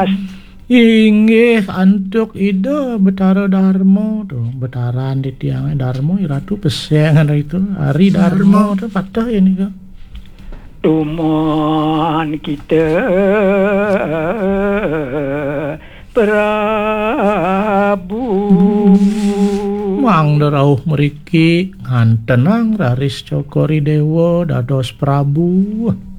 Mas. Inggih antuk ida Betara Dharma tu. Betaran di tiang Dharma Ratu peseng itu. Hari Dharma tu patah ini ke. Tuman kita Prabu. Mang darauh meriki ngantenang raris Cokori Dewa dados Prabu.